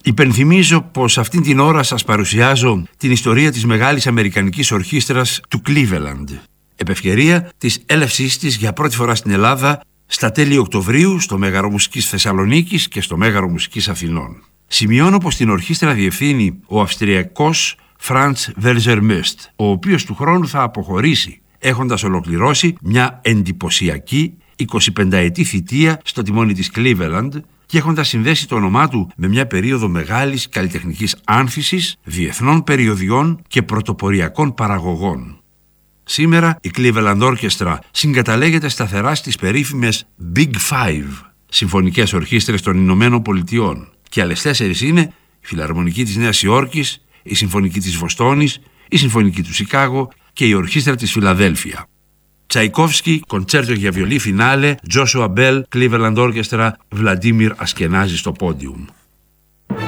Υπενθυμίζω πως αυτήν την ώρα σας παρουσιάζω την ιστορία της μεγάλης αμερικανικής ορχήστρας του Cleveland, επευκαιρία της έλευσής της για πρώτη φορά στην Ελλάδα στα τέλη Οκτωβρίου στο Μέγαρο Μουσικής Θεσσαλονίκης και στο Μέγαρο Μουσικής Αθηνών. Σημειώνω πως την ορχήστρα διευθύνει ο Αυστριακός Franz Welser Möst, ο οποίος του χρόνου θα αποχωρήσει, έχοντας ολοκληρώσει μια εντυπωσιακή 25ετή θητεία στο τιμόνι της Cleveland και έχοντας συνδέσει το όνομά του με μια περίοδο μεγάλης καλλιτεχνικής άνθησης, διεθνών περιοδιών και πρωτοποριακών παραγωγών. Σήμερα η Cleveland Orchestra συγκαταλέγεται σταθερά στις περίφημες Big Five, συμφωνικές ορχήστρες των Ηνωμένων Πολιτειών, και άλλες 4 είναι η Φιλαρμονική της Νέας Υόρκης, η Συμφωνική της Βοστόνης, η Συμφωνική του Σικάγο και η Ορχήστρα της Φιλαδέλφια. Τσαϊκόφσκι, κοντσέρτο για βιολί φινάλε, Joshua Bell, Cleveland Orchestra, Βλαντίμιρ Ασκενάζη στο πόντιουμ.